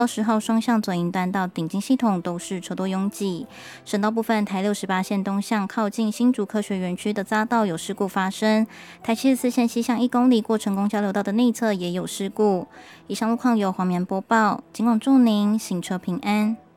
10号双向左营段到顶金系统都是车多拥挤。省道部分，台68线东向靠近新竹科学园区的匝道有事故发生，台74线西向1公里过成功交流道的内侧也有事故。以上路况由黄棉播报，尽管祝您行车平安。